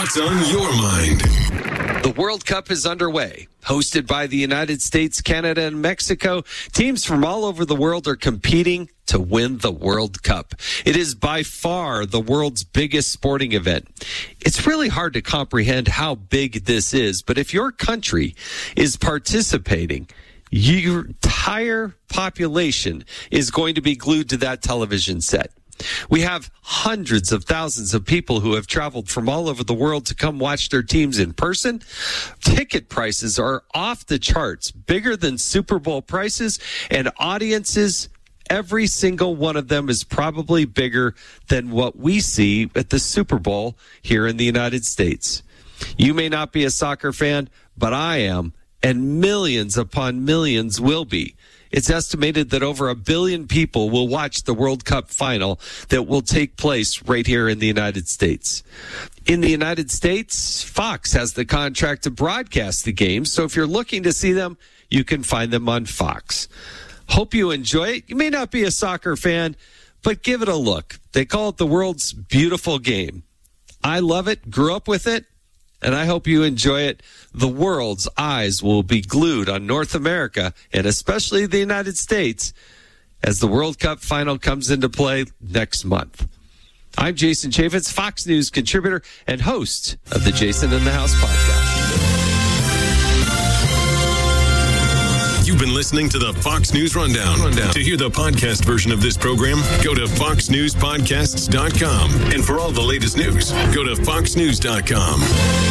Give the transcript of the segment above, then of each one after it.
what's on your mind. The World Cup is underway. Hosted by the United States, Canada, and Mexico, teams from all over the world are competing to win the World Cup. It is by far the world's biggest sporting event. It's really hard to comprehend how big this is, but if your country is participating, your entire population is going to be glued to that television set. We have hundreds of thousands of people who have traveled from all over the world to come watch their teams in person. Ticket prices are off the charts, bigger than Super Bowl prices, and audiences, every single one of them is probably bigger than what we see at the Super Bowl here in the United States. You may not be a soccer fan, but I am, and millions upon millions will be. It's estimated that over 1 billion people will watch the World Cup final that will take place right here in the United States. In the United States, Fox has the contract to broadcast the games, so if you're looking to see them, you can find them on Fox. Hope you enjoy it. You may not be a soccer fan, but give it a look. They call it the world's beautiful game. I love it, grew up with it, and I hope you enjoy it. The world's eyes will be glued on North America, and especially the United States, as the World Cup final comes into play next month. I'm Jason Chaffetz, Fox News contributor and host of the Jason in the House podcast. You've been listening to the Fox News Rundown. To hear the podcast version of this program, go to foxnewspodcasts.com. And for all the latest news, go to foxnews.com.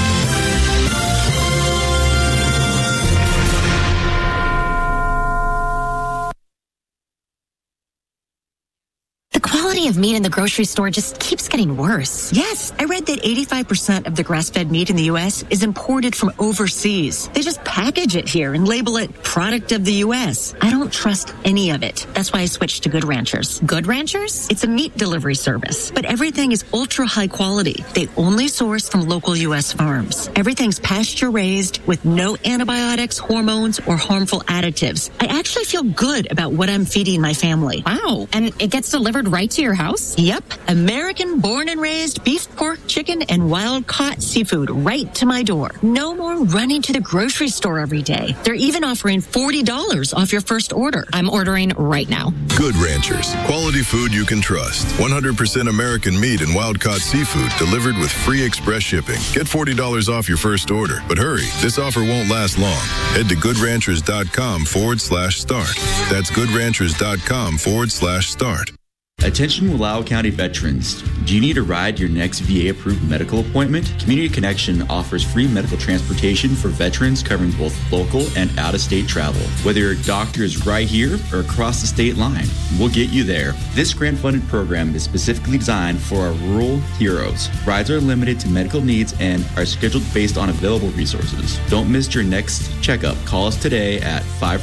The quality of meat in the grocery store just keeps getting worse. Yes, I read that 85% of the grass-fed meat in the U.S. is imported from overseas. They just package it here and label it product of the U.S. I don't trust any of it. That's why I switched to Good Ranchers. Good Ranchers? It's a meat delivery service, but everything is ultra high quality. They only source from local U.S. farms. Everything's pasture-raised with no antibiotics, hormones, or harmful additives. I actually feel good about what I'm feeding my family. Wow. And it gets delivered right to your house? Yep. American born and raised beef, pork, chicken, and wild caught seafood right to my door. No more running to the grocery store every day. They're even offering $40 off your first order. I'm ordering right now. Good Ranchers. Quality food you can trust. 100% American meat and wild caught seafood delivered with free express shipping. Get $40 off your first order. But hurry, this offer won't last long. Head to goodranchers.com/start. That's goodranchers.com/start. Attention Wallowa County veterans. Do you need a ride to your next VA-approved medical appointment? Community Connection offers free medical transportation for veterans covering both local and out-of-state travel. Whether your doctor is right here or across the state line, we'll get you there. This grant-funded program is specifically designed for our rural heroes. Rides are limited to medical needs and are scheduled based on available resources. Don't miss your next checkup. Call us today at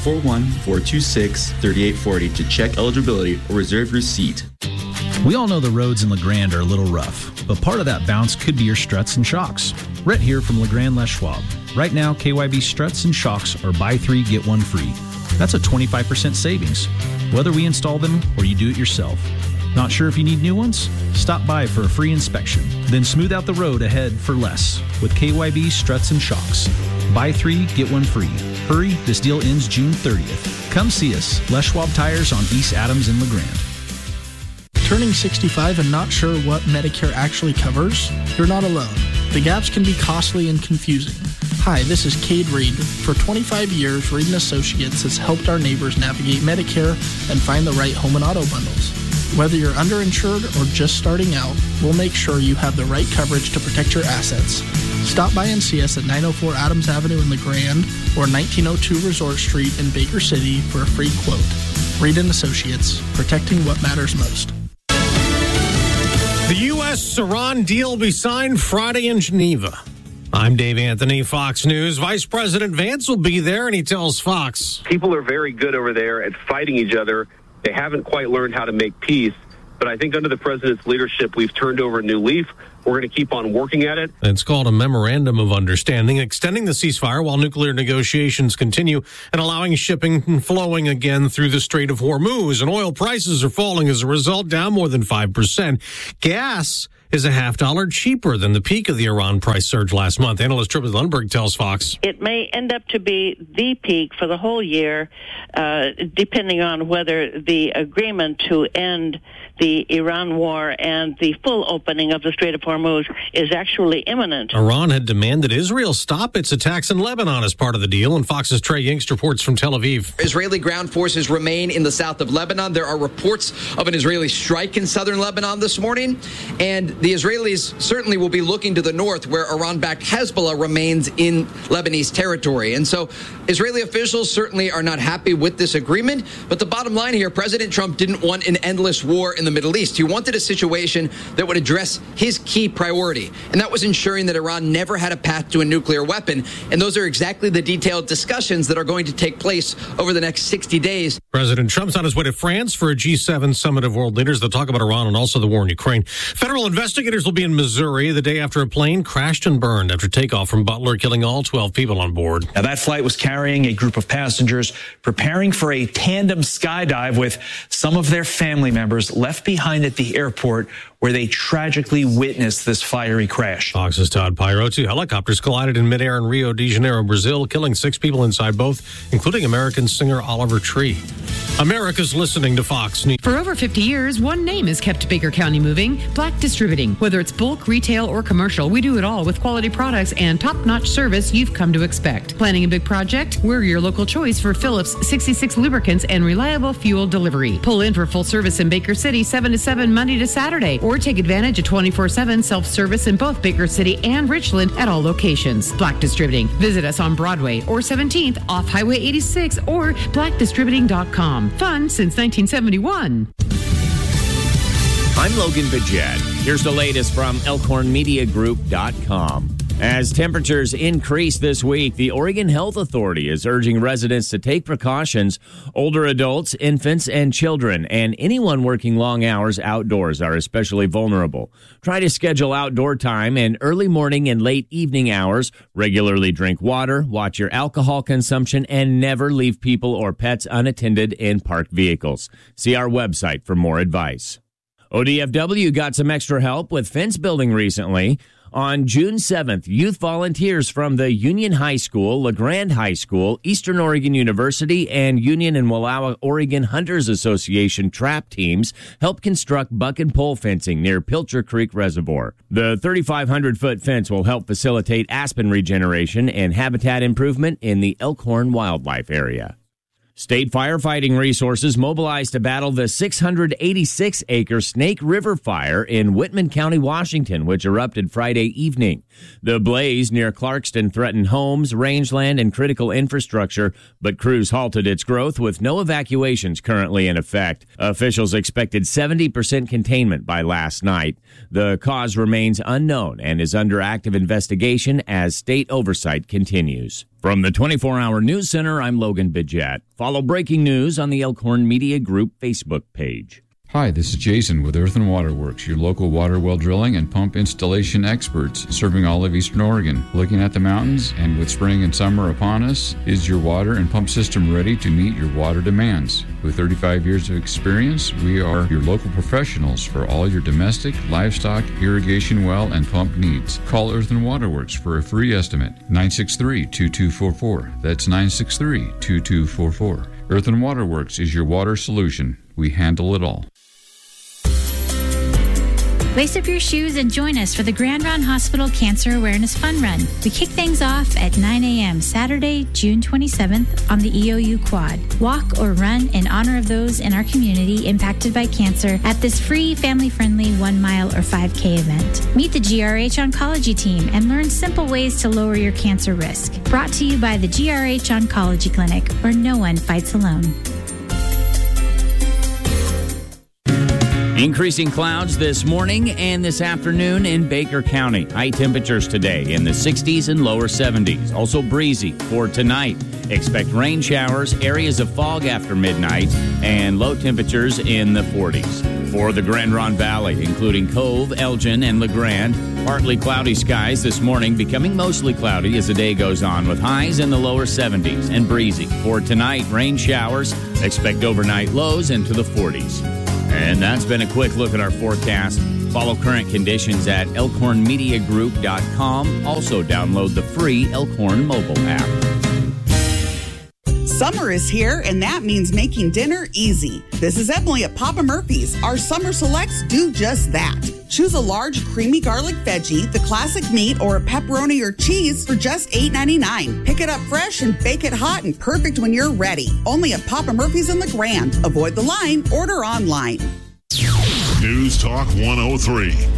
541-426-3840 to check eligibility or reserve your seat. We all know the roads in LeGrand are a little rough, but part of that bounce could be your struts and shocks. Rhett here from LeGrand Les Schwab. Right now, KYB struts and shocks are buy 3, get 1 free. That's a 25% savings, whether we install them or you do it yourself. Not sure if you need new ones? Stop by for a free inspection. Then smooth out the road ahead for less with KYB struts and shocks. Buy 3, get 1 free. Hurry, this deal ends June 30th. Come see us, Les Schwab Tires on East Adams in LeGrand. Turning 65 and not sure what Medicare actually covers? You're not alone. The gaps can be costly and confusing. Hi, this is Cade Reed. For 25 years, Reed & Associates has helped our neighbors navigate Medicare and find the right home and auto bundles. Whether you're underinsured or just starting out, we'll make sure you have the right coverage to protect your assets. Stop by and see us at 904 Adams Avenue in LeGrand or 1902 Resort Street in Baker City for a free quote. Reed & Associates, protecting what matters most. The U.S.-Iran deal will be signed Friday in Geneva. I'm Dave Anthony, Fox News. Vice President Vance will be there, and he tells Fox. People are very good over there at fighting each other. They haven't quite learned how to make peace. But I think under the president's leadership, we've turned over a new leaf. We're going to keep on working at it. It's called a Memorandum of Understanding, extending the ceasefire while nuclear negotiations continue and allowing shipping and flowing again through the Strait of Hormuz. And oil prices are falling as a result, down more than 5%. Gas is a $0.50 cheaper than the peak of the Iran price surge last month. Analyst Triplet Lundberg tells Fox. It may end up to be the peak for the whole year, depending on whether the agreement to end the Iran war and the full opening of the Strait of Hormuz is actually imminent. Iran had demanded Israel stop its attacks in Lebanon as part of the deal, and Fox's Trey Yingst reports from Tel Aviv. Israeli ground forces remain in the south of Lebanon. There are reports of an Israeli strike in southern Lebanon this morning, and the Israelis certainly will be looking to the north, where Iran-backed Hezbollah remains in Lebanese territory. And so Israeli officials certainly are not happy with this agreement, but the bottom line here, President Trump didn't want an endless war in the Middle East. He wanted a situation that would address his key priority, and that was ensuring that Iran never had a path to a nuclear weapon. And those are exactly the detailed discussions that are going to take place over the next 60 days. President Trump's on his way to France for a G7 summit of world leaders. They'll talk about Iran and also the war in Ukraine. Federal investigators will be in Missouri the day after a plane crashed and burned after takeoff from Butler, killing all 12 people on board. Now, that flight was carrying a group of passengers preparing for a tandem skydive with some of their family members left behind at the airport, where they tragically witnessed this fiery crash. Fox's Todd Pyro. 2 helicopters collided in midair in Rio de Janeiro, Brazil, killing 6 people inside both, including American singer Oliver Tree. America's listening to Fox News. For over 50 years, one name has kept Baker County moving: Black Distributing. Whether it's bulk, retail, or commercial, we do it all with quality products and top-notch service you've come to expect. Planning a big project? We're your local choice for Phillips 66 lubricants and reliable fuel delivery. Pull in for full service in Baker City 7 to 7 Monday to Saturday, or take advantage of 24/7 self-service in both Baker City and Richland at all locations. Black Distributing. Visit us on Broadway or 17th off Highway 86 or blackdistributing.com. Fun since 1971. I'm Logan Bajad. Here's the latest from ElkhornMediaGroup.com. As temperatures increase this week, the Oregon Health Authority is urging residents to take precautions. Older adults, infants, and children, and anyone working long hours outdoors are especially vulnerable. Try to schedule outdoor time in early morning and late evening hours. Regularly drink water, watch your alcohol consumption, and never leave people or pets unattended in parked vehicles. See our website for more advice. ODFW got some extra help with fence building recently. On June 7th, youth volunteers from the Union High School, LeGrand High School, Eastern Oregon University, and Union and Wallowa Oregon Hunters Association trap teams helped construct buck and pole fencing near Pilcher Creek Reservoir. The 3,500-foot fence will help facilitate aspen regeneration and habitat improvement in the Elkhorn wildlife area. State firefighting resources mobilized to battle the 686-acre Snake River fire in Whitman County, Washington, which erupted Friday evening. The blaze near Clarkston threatened homes, rangeland, and critical infrastructure, but crews halted its growth with no evacuations currently in effect. Officials expected 70% containment by last night. The cause remains unknown and is under active investigation as state oversight continues. From the 24-Hour News Center, I'm Logan Bidjat. Follow breaking news on the Elkhorn Media Group Facebook page. Hi, this is Jason with Earth and Water Works, your local water well drilling and pump installation experts serving all of Eastern Oregon. Looking at the mountains, and with spring and summer upon us, is your water and pump system ready to meet your water demands? With 35 years of experience, we are your local professionals for all your domestic, livestock, irrigation well, and pump needs. Call Earth and Water Works for a free estimate, 963-2244. That's 963-2244. Earth and Water Works is your water solution. We handle it all. Lace up your shoes and join us for the Grand Round Hospital Cancer Awareness Fun Run. We kick things off at 9 a.m. Saturday, June 27th on the EOU Quad. Walk or run in honor of those in our community impacted by cancer at this free, family-friendly 1 mile or 5K event. Meet the GRH Oncology team and learn simple ways to lower your cancer risk. Brought to you by the GRH Oncology Clinic, where no one fights alone. Increasing clouds this morning and this afternoon in Baker County. High temperatures today in the 60s and lower 70s. Also breezy for tonight. Expect rain showers, areas of fog after midnight, and low temperatures in the 40s. For the Grand Ronde Valley, including Cove, Elgin, and LeGrand, Partly cloudy skies this morning, becoming mostly cloudy as the day goes on, with highs in the lower 70s and breezy. For tonight, rain showers. Expect overnight lows into the 40s. And that's been a quick look at our forecast. Follow current conditions at elkhornmediagroup.com. Also download the free Elkhorn mobile app. Summer is here, and that means making dinner easy. This is Emily at Papa Murphy's. Our summer selects do just that. Choose a large creamy garlic veggie, the classic meat, or a pepperoni or cheese for just $8.99. Pick it up fresh and bake it hot and perfect when you're ready. Only at Papa Murphy's in the Grand. Avoid the line. Order online. News Talk 103